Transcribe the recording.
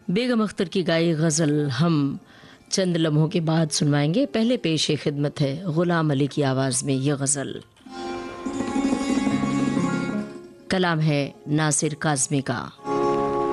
बेगम अख्तर की गाई गज़ल हम चंद लम्हों के बाद सुनवाएंगे। पहले पेश खिदमत है गुलाम अली की आवाज़ में ये गज़ल। कलाम है नासिर काज़मी का।